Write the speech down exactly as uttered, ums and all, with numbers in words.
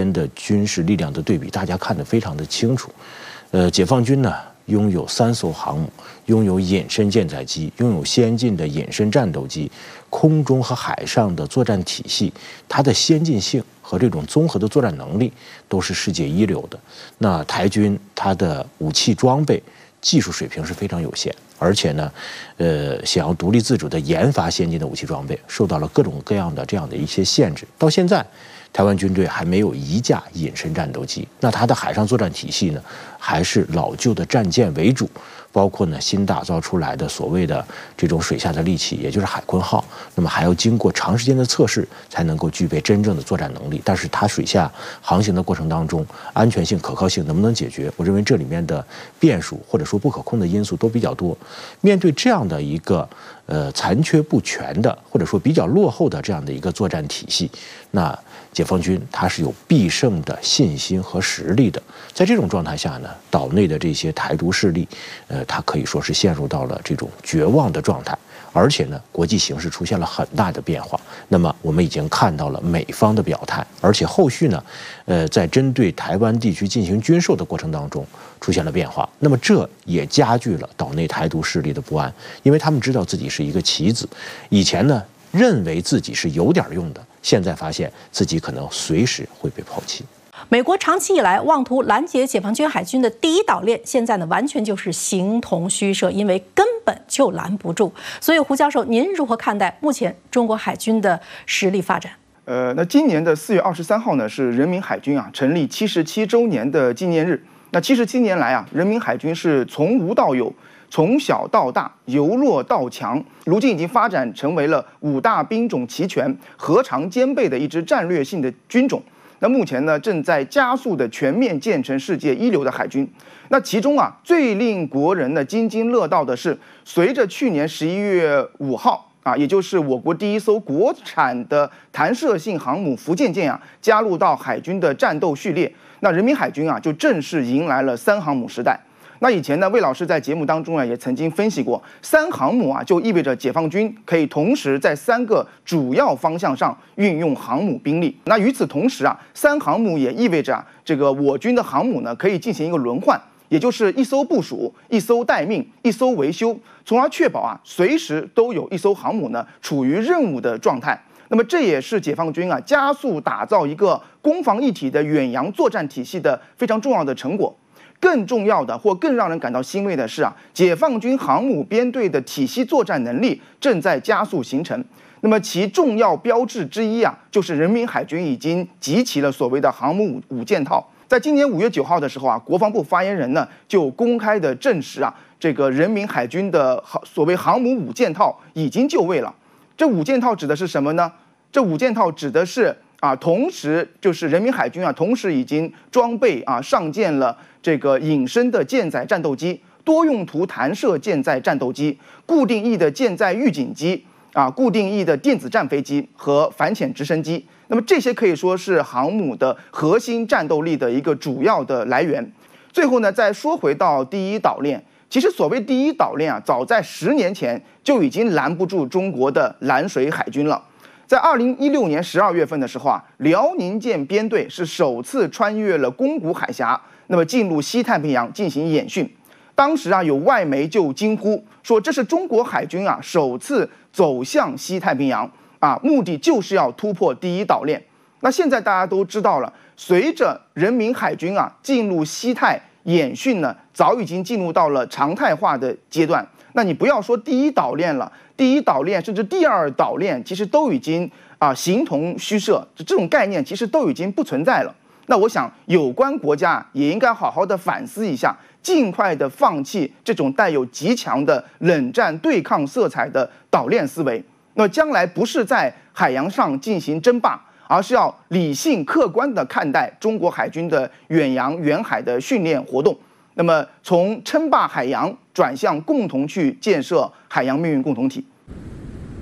间的军事力量的对比，大家看得非常的清楚。呃，解放军呢拥有三艘航母，拥有隐身舰载机，拥有先进的隐身战斗机，空中和海上的作战体系，它的先进性和这种综合的作战能力都是世界一流的。那台军它的武器装备、技术水平是非常有限，而且呢，呃，想要独立自主的研发先进的武器装备，受到了各种各样的这样的一些限制。到现在，台湾军队还没有一架隐身战斗机。那它的海上作战体系呢，还是老旧的战舰为主，包括呢新打造出来的所谓的这种水下的利器，也就是海鲲号。那么还要经过长时间的测试，才能够具备真正的作战能力。但是它水下航行的过程当中，安全性、可靠性能不能解决？我认为这里面的变数或者说不可控的因素都比较多。面对这样的一个呃残缺不全的，或者说比较落后的这样的一个作战体系，那解放军它是有必胜的信心和实力的。在这种状态下呢，岛内的这些台独势力，呃，它可以说是陷入到了这种绝望的状态。而且呢，国际形势出现了很大的变化。那么我们已经看到了美方的表态，而且后续呢，呃，在针对台湾地区进行军售的过程当中出现了变化。那么这也加剧了岛内台独势力的不安，因为他们知道自己是一个棋子，以前呢认为自己是有点用的，现在发现自己可能随时会被抛弃。 美国长期以来妄图拦截解放军海军的第一岛链，现在呢完全就是形同虚设，因为根本就拦不住。所以胡教授，您如何看待目前中国海军的实力发展？ 呃，那今年的四月二十三号呢，是人民海军啊成立七十七周年的纪念日。那七十七年来啊，人民海军是从无到有，从小到大，由弱到强，如今已经发展成为了五大兵种齐全、核常兼备的一支战略性的军种。那目前呢，正在加速的全面建成世界一流的海军。那其中啊，最令国人呢津津乐道的是，随着去年十一月五号啊，也就是我国第一艘国产的弹射性航母福建舰啊，加入到海军的战斗序列，那人民海军啊，就正式迎来了三航母时代。那以前呢，魏老师在节目当中啊，也曾经分析过，三航母啊，就意味着解放军可以同时在三个主要方向上运用航母兵力。那与此同时啊，三航母也意味着啊，这个我军的航母呢，可以进行一个轮换，也就是一艘部署，一艘待命，一艘维修，从而确保啊，随时都有一艘航母呢处于任务的状态。那么这也是解放军啊加速打造一个攻防一体的远洋作战体系的非常重要的成果。更重要的或更让人感到欣慰的是啊，解放军航母编队的体系作战能力正在加速形成。那么其重要标志之一啊，就是人民海军已经集齐了所谓的航母五件套。在今年五月九号的时候啊，国防部发言人呢就公开的证实啊，这个人民海军的所谓航母五件套已经就位了。这五件套指的是什么呢？这五件套指的是啊，同时就是人民海军啊，同时已经装备啊上舰了这个隐身的舰载战斗机、多用途弹射舰载战斗机、固定翼的舰载预警机啊、固定翼的电子战飞机和反潜直升机。那么这些可以说是航母的核心战斗力的一个主要的来源。最后呢，再说回到第一岛链，其实所谓第一岛链啊，早在十年前就已经拦不住中国的蓝水海军了。在二零一六年十二月份的时候啊，辽宁舰编队是首次穿越了宫古海峡，那么进入西太平洋进行演训。当时啊，有外媒就惊呼说，这是中国海军啊首次走向西太平洋啊，目的就是要突破第一岛链。那现在大家都知道了，随着人民海军啊进入西太演训呢，早已经进入到了常态化的阶段。那你不要说第一岛链了，第一岛链甚至第二岛链，其实都已经啊形同虚设，这种概念其实都已经不存在了。那我想，有关国家也应该好好的反思一下，尽快的放弃这种带有极强的冷战对抗色彩的岛链思维。那么将来不是在海洋上进行争霸，而是要理性客观的看待中国海军的远洋远海的训练活动。那么从称霸海洋转向共同去建设海洋命运共同体。